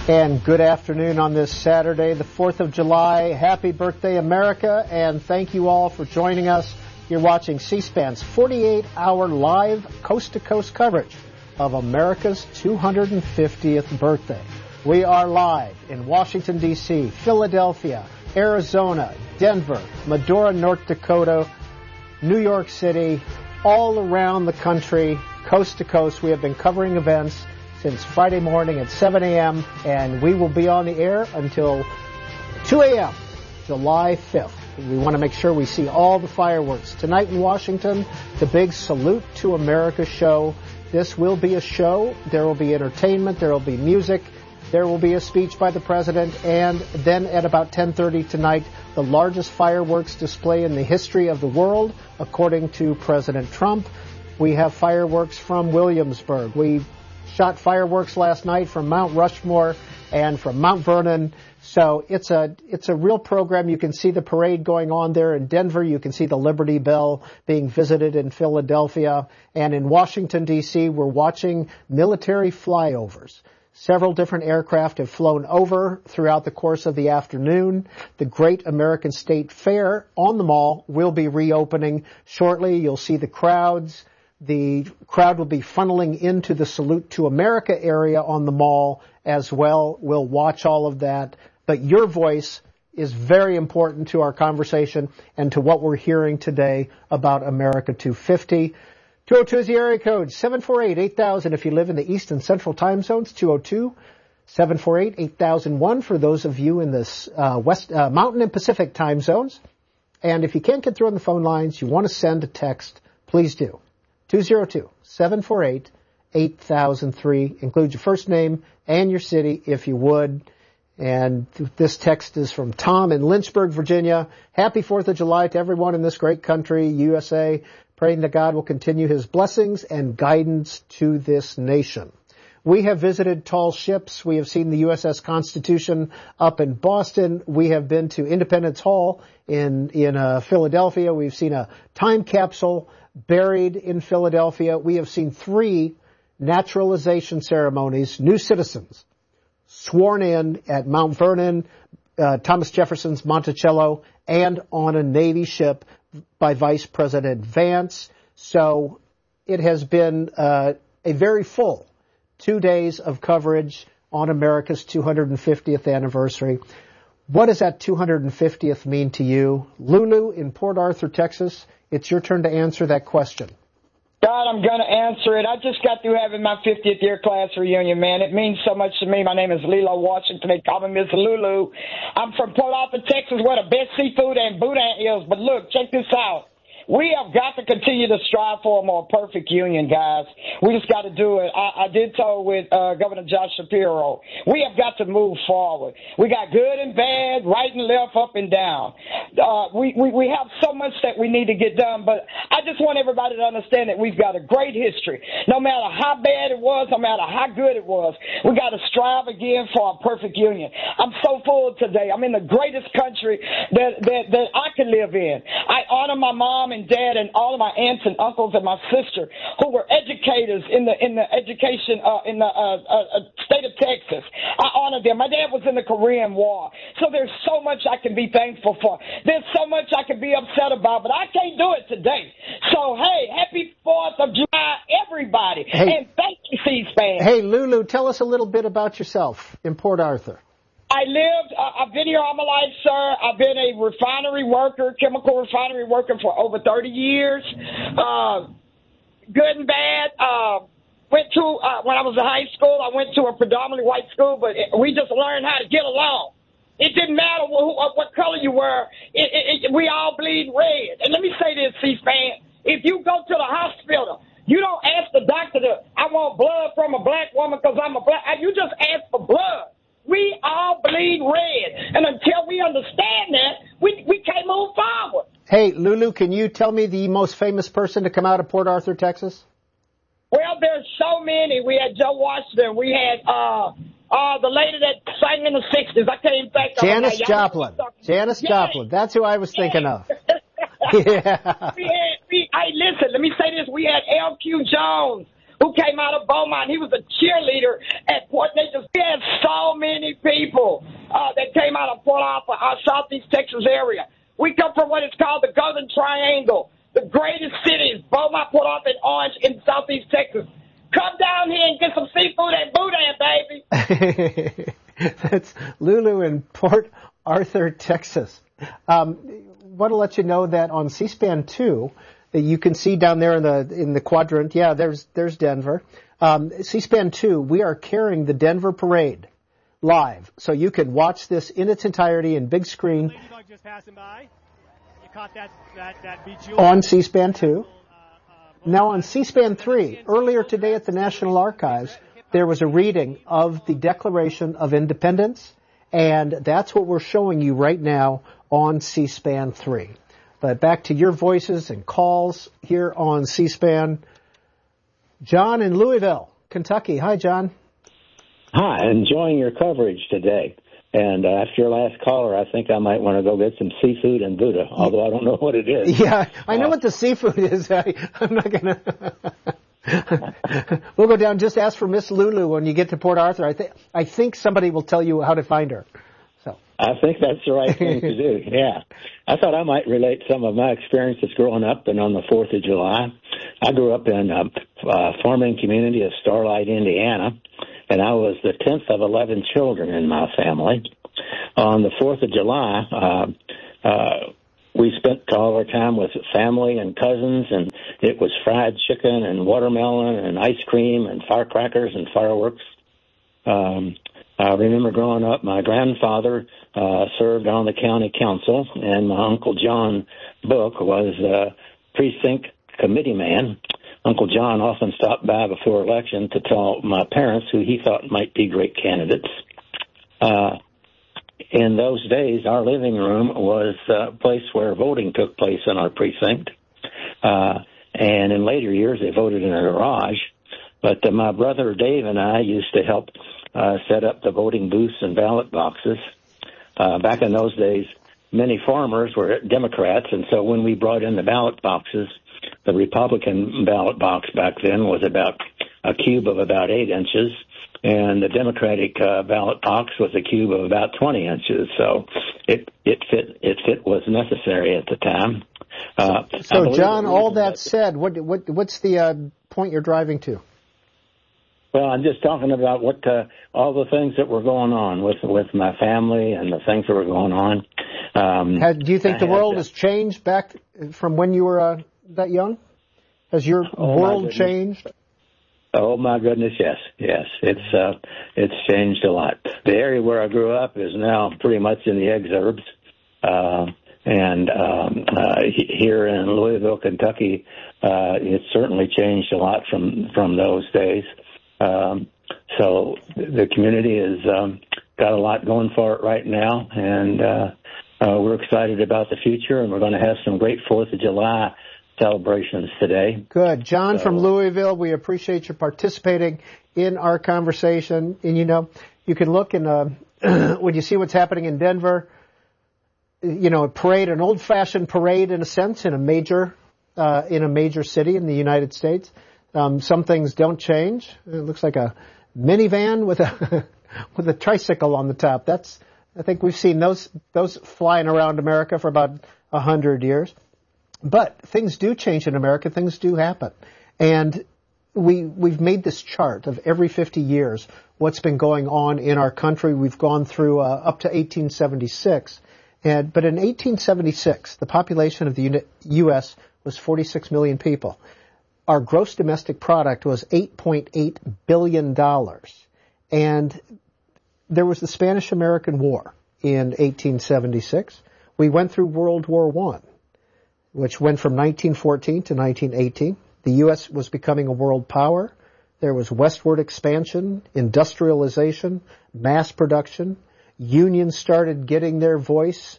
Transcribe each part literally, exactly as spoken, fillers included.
And good afternoon on this Saturday, the fourth of July. Happy birthday, America, and thank you all for joining us. You're watching C-SPAN's forty-eight hour live coast-to-coast coverage of America's two hundred fiftieth birthday. We are live in Washington, D C, Philadelphia, Arizona, Denver, Medora, North Dakota, New York City, all around the country, coast to coast. We have been covering events since Friday morning at seven a.m., and we will be on the air until two a.m., July fifth. We want to make sure we see all the fireworks. Tonight in Washington, the big Salute to America show. This will be a show. There will be entertainment. There will be music. There will be a speech by the president. And then at about ten thirty tonight, the largest fireworks display in the history of the world, according to President Trump. We have fireworks from Williamsburg. We shot fireworks last night from Mount Rushmore and from Mount Vernon. So it's a it's a real program. You can see the parade going on there in Denver. You can see the Liberty Bell being visited in Philadelphia. And in Washington, D C, we're watching military flyovers. Several different aircraft have flown over throughout the course of the afternoon. The Great American State Fair on the mall will be reopening shortly. You'll see the crowds. The crowd will be funneling into the Salute to America area on the mall as well. We'll watch all of that. But your voice is very important to our conversation and to what we're hearing today about America two fifty. two oh two is the area code, seven four eight, eight thousand if you live in the East and Central time zones, two oh two, seven four eight, eight thousand one for those of you in the uh, West uh, Mountain and Pacific time zones. And if you can't get through on the phone lines, you want to send a text, please do. two oh two, seven four eight, eight thousand three. Include your first name and your city if you would. And this text is from Tom in Lynchburg, Virginia. Happy fourth of July to everyone in this great country, U S A. Praying that God will continue his blessings and guidance to this nation. We have visited tall ships. We have seen the U S S Constitution up in Boston. We have been to Independence Hall in, in uh, Philadelphia. We've seen a time capsule buried in Philadelphia. We have seen three naturalization ceremonies, new citizens sworn in at Mount Vernon, uh, Thomas Jefferson's Monticello, and on a Navy ship by Vice President Vance. So it has been uh, a very full two days of coverage on America's two hundred fiftieth anniversary. What does that two hundred fiftieth mean to you? Lulu in Port Arthur, Texas, it's your turn to answer that question. God, I'm going to answer it. I just got through having my fiftieth year class reunion, man. It means so much to me. My name is Lilo Washington. They call me Miss Lulu. I'm from Port Arthur, Texas, where the best seafood and boudin is. But look, check this out. We have got to continue to strive for a more perfect union, guys. We just got to do it. I, I did talk with uh, Governor Josh Shapiro. We have got to move forward. We got good and bad, right and left, up and down. Uh, we, we, we have so much that we need to get done, but I just want everybody to understand that we've got a great history. No matter how bad it was, no matter how good it was, we got to strive again for a perfect union. I'm so full today. I'm in the greatest country that, that, that I can live in. I honor my mom and dad and all of my aunts and uncles and my sister who were educators in the in the education uh, in the uh, uh, state of Texas. I honor them. My dad was in the Korean War, so there's so much I can be thankful for. There's so much I can be upset about, but I can't do it today. So hey, happy fourth of July, everybody, hey, and thank you, C-SPAN. Hey, Lulu, tell us a little bit about yourself in Port Arthur. I lived, uh, I've been here all my life, sir. I've been a refinery worker, chemical refinery worker for over thirty years. Uh, good and bad. Uh, went to, uh, when I was in high school, I went to a predominantly white school, but it, we just learned how to get along. It didn't matter who, what color you were. It, it, it, we all bleed red. And let me say this, C-SPAN. If you go to the hospital, you don't ask the doctor to, I want blood from a black woman because I'm a black. You just ask for blood. We all bleed red. And until we understand that, we, we can't move forward. Hey, Lulu, can you tell me the most famous person to come out of Port Arthur, Texas? Well, there's so many. We had Joe Washington. We had uh, uh, the lady that sang in the sixties. I can't even think of her. Janis Joplin. Janis yeah. Joplin. That's who I was thinking yeah. of. yeah. We had, we, hey, listen, let me say this. We had L Q Jones, who came out of Beaumont. He was a cheerleader at Port Neches. We had so many our Southeast Texas area. We come from what is called the Golden Triangle. The greatest cities, Beaumont, Port Arthur, and Orange in Southeast Texas. Come down here and get some seafood and boudin, baby. That's Lulu in Port Arthur, Texas. Um, want to let you know that on C-SPAN two, that you can see down there in the in the quadrant. Yeah, there's there's Denver. Um, C-SPAN two, we are carrying the Denver Parade live, so you can watch this in its entirety in big screen. Ladybug just passing by. You caught that that that beach on C-SPAN two. Now on C-SPAN three, earlier today at the National Archives, there was a reading of the Declaration of Independence, and that's what we're showing you right now on C-SPAN three. But back to your voices and calls here on C-SPAN. John in Louisville, Kentucky. Hi, John. Hi, enjoying your coverage today. And uh, after your last caller, I think I might want to go get some seafood and Buddha, although I don't know what it is. Yeah, I know uh, what the seafood is. I, I'm not going to... We'll go down, just ask for Miss Lulu when you get to Port Arthur. I, th- I think somebody will tell you how to find her. So I think that's the right thing to do, yeah. I thought I might relate some of my experiences growing up and on the fourth of July. I grew up in a, a farming community of Starlight, Indiana, and I was the tenth of eleven children in my family. On the fourth of July, uh, uh, we spent all our time with family and cousins, and it was fried chicken and watermelon and ice cream and firecrackers and fireworks. Um, I remember growing up, my grandfather uh, served on the county council, and my Uncle John Book was uh, precinct committee man. Uncle John often stopped by before election to tell my parents who he thought might be great candidates. Uh, in those days, our living room was a place where voting took place in our precinct. Uh, and in later years, they voted in a garage. But uh, my brother Dave and I used to help uh, set up the voting booths and ballot boxes. Uh, back in those days, many farmers were Democrats, and so when we brought in the ballot boxes, the Republican ballot box back then was about a cube of about eight inches, and the Democratic uh, ballot box was a cube of about twenty inches. So it it fit it fit was necessary at the time. Uh, so, John, all that said, what what what's the uh, point you're driving to? Well, I'm just talking about what uh, all the things that were going on with with my family and the things that were going on. Um, Has, do you think the world has changed back from when you were uh, that young? Has your oh world changed? Oh my goodness, yes, yes. It's uh, it's changed a lot. The area where I grew up is now pretty much in the exurbs, uh, and um, uh, here in Louisville, Kentucky, uh, it's certainly changed a lot from from those days. Um, so the community has um, got a lot going for it right now, and uh, uh, we're excited about the future, and we're going to have some great fourth of July celebrations today. Good. John so, from Louisville, we appreciate you participating in our conversation. And, you know, you can look and uh, when you see what's happening in Denver, you know, a parade, an old-fashioned parade in a sense in a major uh, in a major city in the United States. Um, some things don't change. It looks like a minivan with a with a tricycle on the top. That's I think we've seen those those flying around America for about a hundred years. But things do change in America. Things do happen, and we we've made this chart of every fifty years what's been going on in our country. We've gone through uh, up to eighteen seventy-six, and but in eighteen seventy-six, the population of the U S was forty-six million people. Our gross domestic product was eight point eight billion dollars. And there was the Spanish-American War in eighteen seventy-six. We went through World War One, which went from nineteen fourteen to nineteen eighteen. The U S was becoming a world power. There was westward expansion, industrialization, mass production. Unions started getting their voice.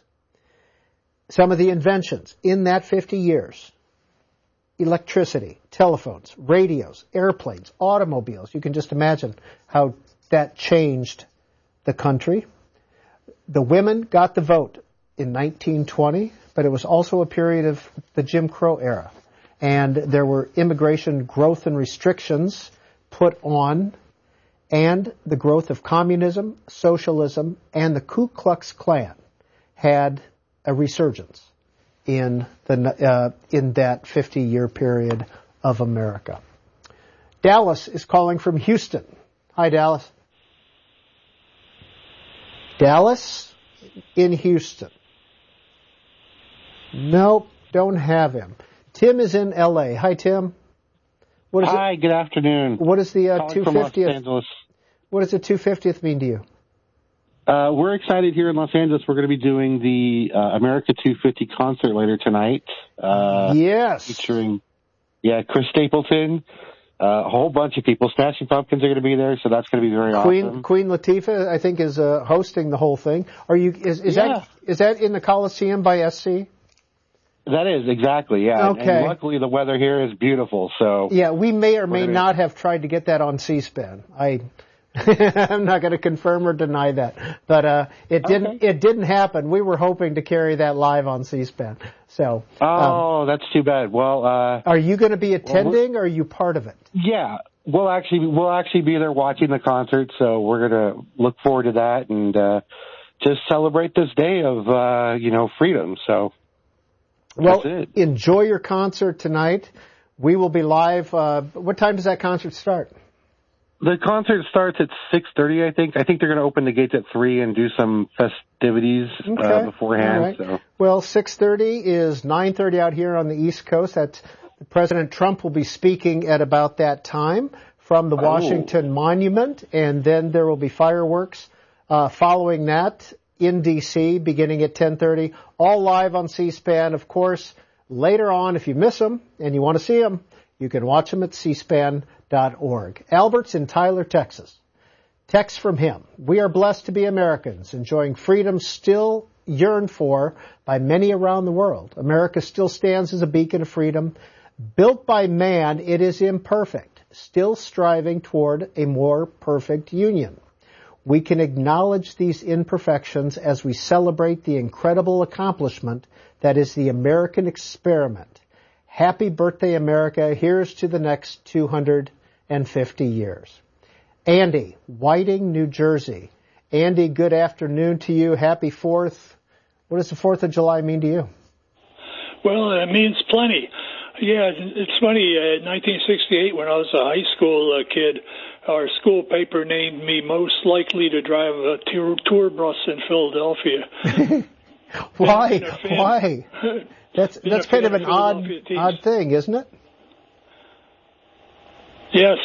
Some of the inventions in that fifty years: electricity, telephones, radios, airplanes, automobiles. You can just imagine how that changed the country. The women got the vote in nineteen twenty, but it was also a period of the Jim Crow era. And there were immigration growth and restrictions put on, and the growth of communism, socialism, and the Ku Klux Klan. had a resurgence in the uh, in that fifty-year period of America. Dallas is calling from Houston. Hi, Dallas. Dallas in Houston. Nope, don't have him. Tim is in L A. Hi, Tim. What is Hi, it? good afternoon. What is the uh, two two hundred fiftieth? Los Angeles. What does the two hundred fiftieth mean to you? Uh, we're excited here in Los Angeles. We're going to be doing the uh, America two fifty concert later tonight. Uh, yes. Featuring, yeah, Chris Stapleton, uh, a whole bunch of people. Smashing Pumpkins are going to be there, so that's going to be very Queen, awesome. Queen Latifah, I think, is uh, hosting the whole thing. Are you? Is, is Yeah. that is that in the Coliseum by S C? That is, exactly, yeah. Okay. And luckily the weather here is beautiful, so. Yeah, we may or may gonna... not have tried to get that on C-SPAN. I, I'm not going to confirm or deny that, but uh, it didn't. Okay. It didn't happen. We were hoping to carry that live on C-SPAN. So. Oh, um, that's too bad. Well, uh. Are you going to be attending, well, or are you part of it? Yeah, we'll actually we'll actually be there watching the concert, so we're going to look forward to that and uh, just celebrate this day of uh, you know freedom. So. Well, enjoy your concert tonight. We will be live. Uh, what time does that concert start? The concert starts at six thirty, I think. I think they're going to open the gates at three and do some festivities okay. uh, beforehand. Right. So. Well, six thirty is nine thirty out here on the East Coast. That's, President Trump will be speaking at about that time from the oh. Washington Monument, and then there will be fireworks uh, following that in D C beginning at ten thirty, all live on C-SPAN. Of course, later on, if you miss them and you want to see them, you can watch them at c span dot org. Albert's in Tyler, Texas. Text from him. We are blessed to be Americans, enjoying freedom still yearned for by many around the world. America still stands as a beacon of freedom. Built by man, it is imperfect, still striving toward a more perfect union. We can acknowledge these imperfections as we celebrate the incredible accomplishment that is the American experiment. Happy birthday, America. Here's to the next two hundred fifty years. Andy, Whiting, New Jersey. Andy, good afternoon to you. Happy fourth. What does the fourth of July mean to you? Well, it means plenty. Yeah, it's funny. Uh, in nineteen sixty-eight, when I was a high school uh, kid, our school paper named me most likely to drive a tour, tour bus in Philadelphia. Why? Why? That's that's kind of an odd teams. odd thing, isn't it? Yes.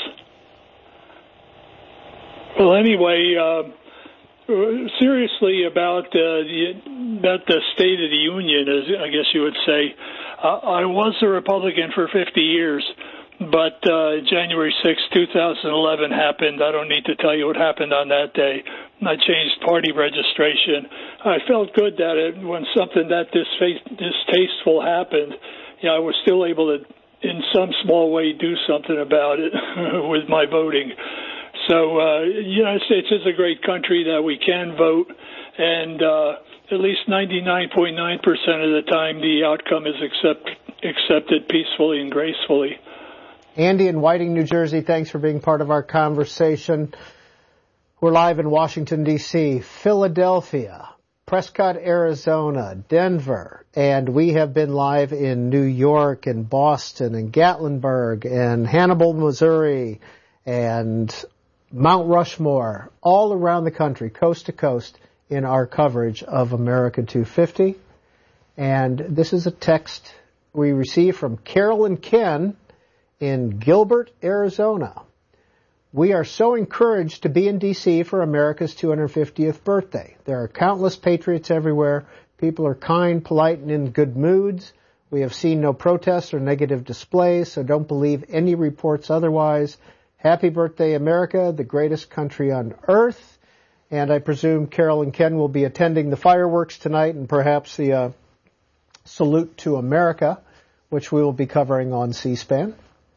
Well, anyway, uh, seriously about uh, the about the State of the Union, as I guess you would say. Uh, I was a Republican for fifty years. But uh, January sixth, two thousand eleven happened. I don't need to tell you what happened on that day. I changed party registration. I felt good that it, when something that distasteful happened, you know, I was still able to, in some small way, do something about it with my voting. So uh, the United States is a great country that we can vote, and uh, at least ninety-nine point nine percent of the time the outcome is accept, accepted peacefully and gracefully. Andy in Whiting, New Jersey, thanks for being part of our conversation. We're live in Washington, D C, Philadelphia, Prescott, Arizona, Denver, and we have been live in New York and Boston and Gatlinburg and Hannibal, Missouri, and Mount Rushmore, all around the country, coast to coast, in our coverage of America two fifty. And this is a text we received from Carol and Ken in Gilbert, Arizona. We are so encouraged to be in D C for America's two hundred fiftieth birthday. There are countless patriots everywhere. People are kind, polite, and in good moods. We have seen no protests or negative displays, so don't believe any reports otherwise. Happy birthday, America, the greatest country on earth. And I presume Carol and Ken will be attending the fireworks tonight and perhaps the uh, salute to America, which we will be covering on C-SPAN.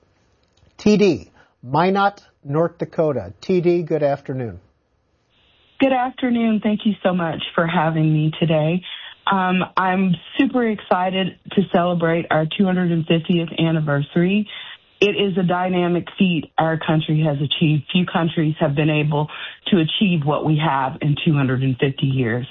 T D, Minot, North Dakota. T D, good afternoon. Good afternoon. Thank you so much for having me today. Um, I'm super excited to celebrate our two hundred fiftieth anniversary. It is a dynamic feat our country has achieved. Few countries have been able to achieve what we have in two hundred fifty years.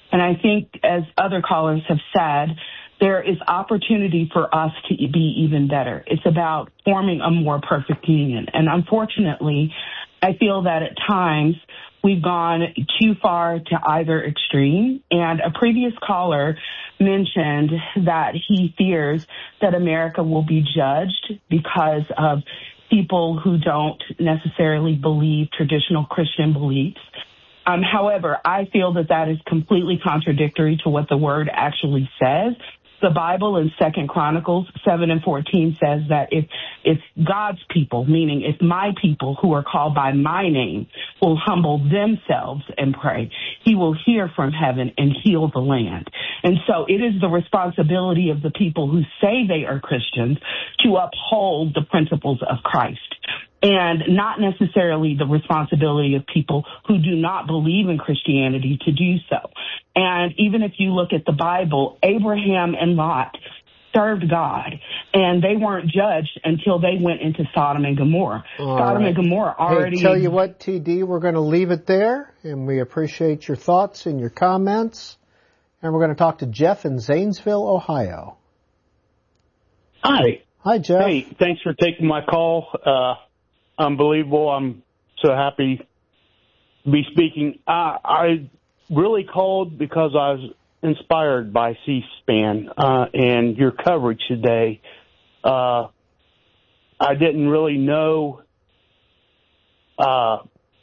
And I think, as other callers have said, there is opportunity for us to be even better. It's about forming a more perfect union. And unfortunately, I feel that at times we've gone too far to either extreme. And a previous caller mentioned that he fears that America will be judged because of people who don't necessarily believe traditional Christian beliefs. Um, however, I feel that that is completely contradictory to what the word actually says. The Bible in Second Chronicles seven and fourteen says that if if God's people, meaning if my people who are called by my name, will humble themselves and pray, he will hear from heaven and heal the land. And so it is the responsibility of the people who say they are Christians to uphold the principles of Christ, and not necessarily the responsibility of people who do not believe in Christianity to do so. And even if you look at the Bible, Abraham and Lot served God, and they weren't judged until they went into Sodom and Gomorrah. All Sodom right. and Gomorrah already... Hey, tell you what, T D, we're going to leave it there, and we appreciate your thoughts and your comments. And we're going to talk to Jeff in Zanesville, Ohio. Hi. Hi, Jeff. Hey, thanks for taking my call. Uh, unbelievable. I'm so happy to be speaking. Uh, I really called because I was inspired by C-SPAN uh, and your coverage today. Uh, I didn't really know uh,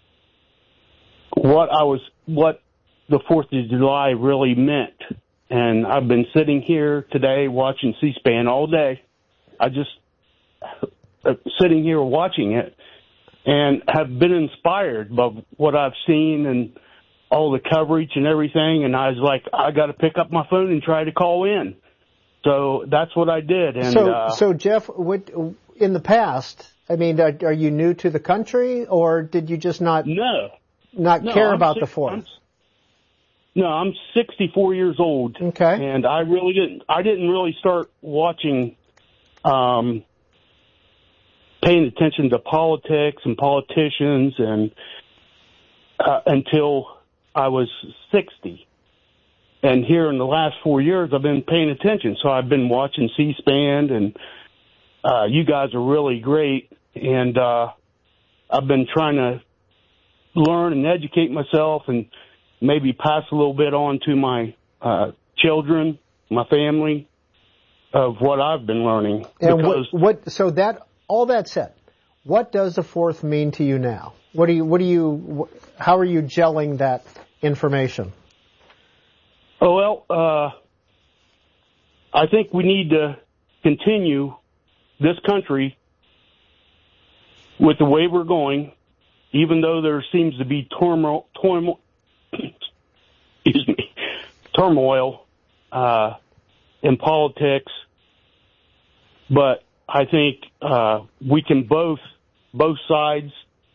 what I was, what the Fourth of July really meant, and I've been sitting here today watching C-SPAN all day. I just uh, sitting here watching it, and have been inspired by what I've seen and all the coverage and everything, and I was like, I got to pick up my phone and try to call in. So that's what I did. And so, uh, so Jeff, what, in the past, I mean, are, are you new to the country, or did you just not no, not no, care I'm about six, the Fourth? I'm, no, I'm sixty-four years old. Okay, and I really didn't. I didn't really start watching, um, paying attention to politics and politicians, and uh, until I was sixty. And here in the last four years, I've been paying attention. So I've been watching C-SPAN, and uh, you guys are really great. And uh, I've been trying to learn and educate myself, and maybe pass a little bit on to my uh, children, my family, of what I've been learning. And because what, what? So that all that said, what does the Fourth mean to you now? What do you? What do you? How are you gelling that information? Oh, well, uh, I think we need to continue this country with the way we're going, even though there seems to be turmoil, turmoil, excuse me, turmoil uh, in politics. But I think uh, we can both, both sides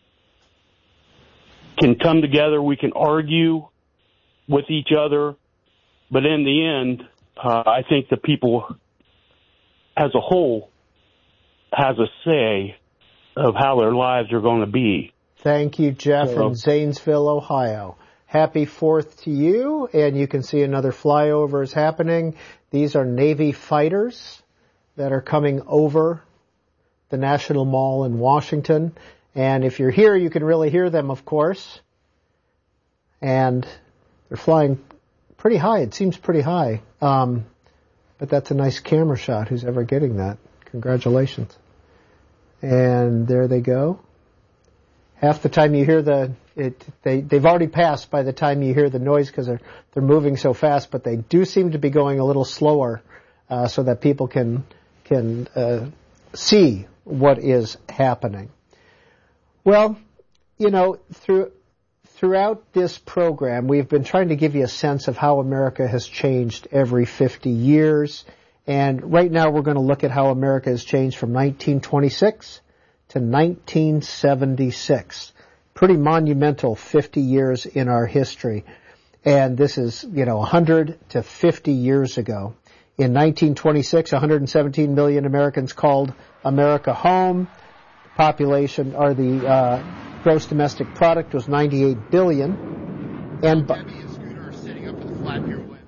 can come together. We can argue with each other. But in the end, uh, I think the people as a whole has a say of how their lives are going to be. Thank you, Jeff, So, in Zanesville, Ohio. Happy Fourth to you, and you can see another flyover is happening. These are Navy fighters that are coming over the National Mall in Washington. And if you're here, you can really hear them, of course. And they're flying pretty high. It seems pretty high. Um, but that's a nice camera shot. Who's ever getting that? Congratulations. And there they go. Half the time you hear the, it, they, they've already passed by the time you hear the noise because they're, they're moving so fast, but they do seem to be going a little slower, uh, so that people can, can, uh, see what is happening. Well, you know, through, Throughout this program, we've been trying to give you a sense of how America has changed every fifty years. And right now we're going to look at how America has changed from nineteen twenty-six to nineteen seventy-six. Pretty monumental fifty years in our history. And this is, you know, one hundred to fifty years ago. In nineteen twenty-six, one hundred seventeen million Americans called America home. Population, or the uh, gross domestic product was ninety-eight billion. And bu- flap your way.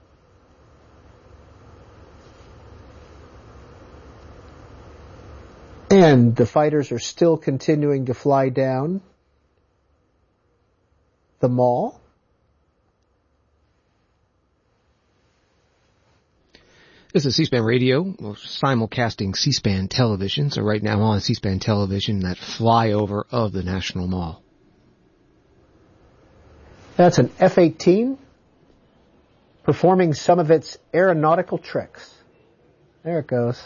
And the fighters are still continuing to fly down the mall. This is C-SPAN Radio. We're simulcasting C-SPAN television. So right now on C-SPAN television, that flyover of the National Mall. That's an F eighteen performing some of its aeronautical tricks. There it goes.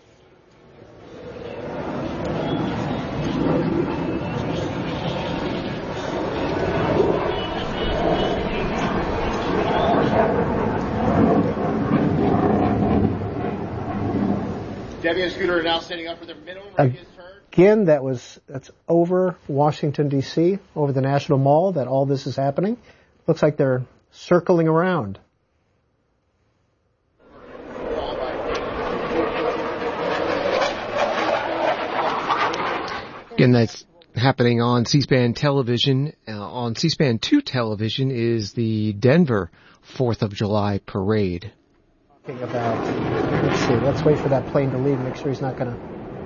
Debbie and Scooter are now standing up for their minimum radius turn. Again, that was that's over Washington, D C, over the National Mall, that all this is happening. Looks like they're circling around. Again, that's happening on C-SPAN television. Uh, on C-SPAN two television is the Denver fourth of July parade. Talking about, let's see, let's wait for that plane to leave, make sure he's not going to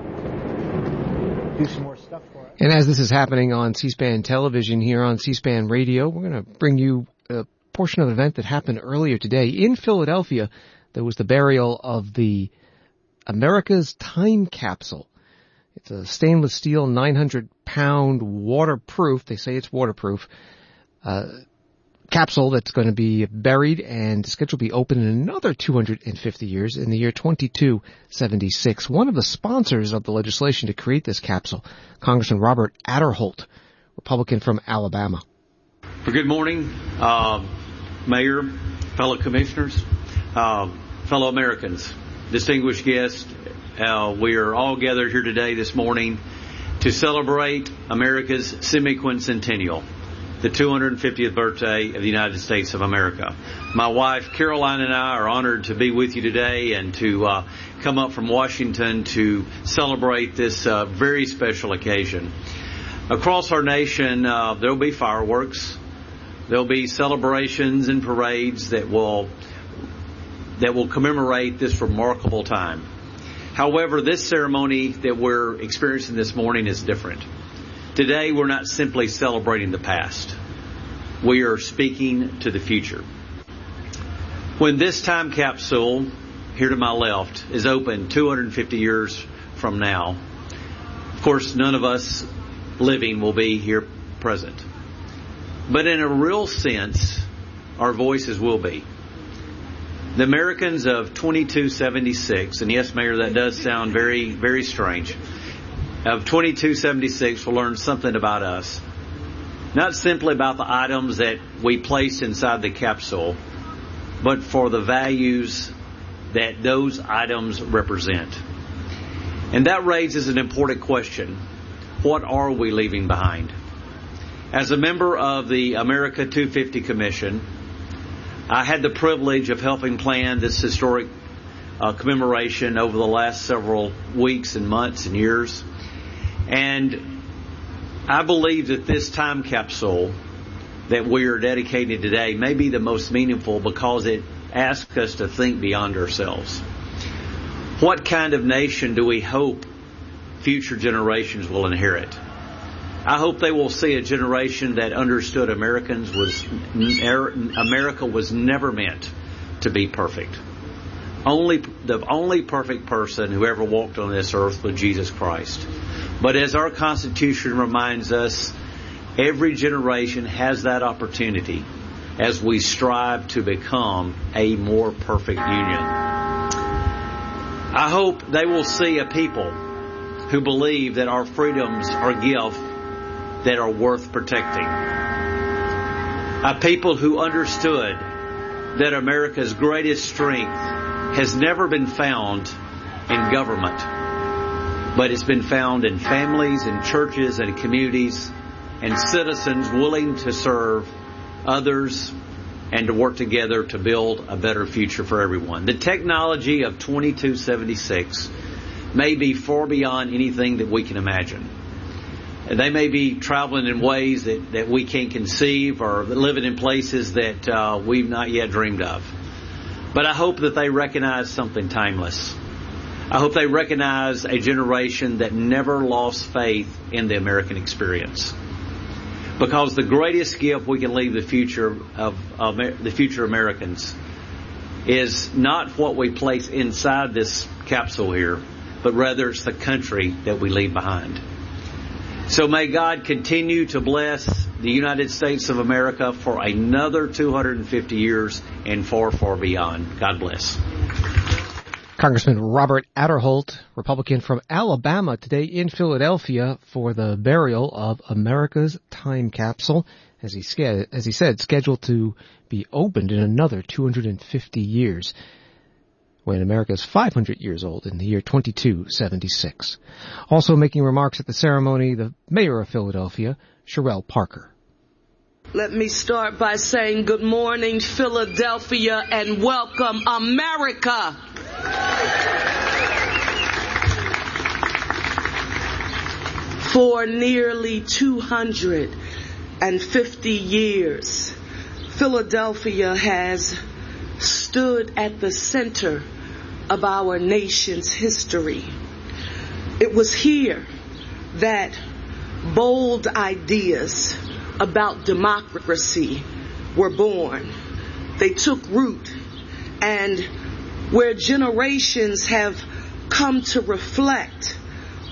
do some more stuff for us. And as this is happening on C-SPAN television here on C-SPAN Radio, we're going to bring you a portion of an event that happened earlier today. In Philadelphia, there was the burial of the America's Time Capsule. It's a stainless steel nine hundred pound waterproof, they say it's waterproof, uh, capsule that's going to be buried and scheduled to be open in another two hundred fifty years in the year twenty-two seventy-six. One of the sponsors of the legislation to create this capsule, Congressman Robert Aderholt, Republican from Alabama. Well, good morning, uh, Mayor, fellow commissioners, uh, fellow Americans, distinguished guests. Uh, we are all gathered here today this morning to celebrate America's semi-quincentennial, the two hundred fiftieth birthday of the United States of America. My wife, Caroline, and I are honored to be with you today and to uh, come up from Washington to celebrate this uh, very special occasion. Across our nation, uh, there will be fireworks. There will be celebrations and parades that will that will commemorate this remarkable time. However, this ceremony that we're experiencing this morning is different. Today, we're not simply celebrating the past. We are speaking to the future. When this time capsule, here to my left, is open two hundred fifty years from now, of course, none of us living will be here present. But in a real sense, our voices will be. The Americans of twenty-two seventy-six, and yes, Mayor, that does sound very, very strange, of twenty-two seventy-six will learn something about us. Not simply about the items that we placed inside the capsule, but for the values that those items represent. And that raises an important question. What are we leaving behind? As a member of the America two fifty Commission, I had the privilege of helping plan this historic uh, commemoration over the last several weeks and months and years. And I believe that this time capsule that we are dedicating today may be the most meaningful because it asks us to think beyond ourselves. What kind of nation do we hope future generations will inherit? I hope they will see a generation that understood Americans was America was never meant to be perfect. Only the only perfect person who ever walked on this earth was Jesus Christ. But as our Constitution reminds us, every generation has that opportunity as we strive to become a more perfect union. I hope they will see a people who believe that our freedoms are gifts that are worth protecting. A people who understood that America's greatest strength has never been found in government, but it's been found in families and churches and communities and citizens willing to serve others and to work together to build a better future for everyone. The technology of twenty-two seventy-six may be far beyond anything that we can imagine. They may be traveling in ways that, that we can't conceive, or living in places that uh, we've not yet dreamed of. But I hope that they recognize something timeless. I hope they recognize a generation that never lost faith in the American experience. Because the greatest gift we can leave the future of, of the future Americans is not what we place inside this capsule here, but rather it's the country that we leave behind. So may God continue to bless the United States of America for another two hundred fifty years and far, far beyond. God bless. Congressman Robert Aderholt, Republican from Alabama, today in Philadelphia for the burial of America's time capsule, as he, as he said, scheduled to be opened in another two hundred fifty years, when America is five hundred years old in the year twenty-two seventy-six. Also making remarks at the ceremony, the mayor of Philadelphia, Sherelle Parker. Let me start by saying good morning, Philadelphia, and welcome, America. For nearly two hundred fifty years, Philadelphia has stood at the center of our nation's history. It was here that bold ideas about democracy were born. They took root, and where generations have come to reflect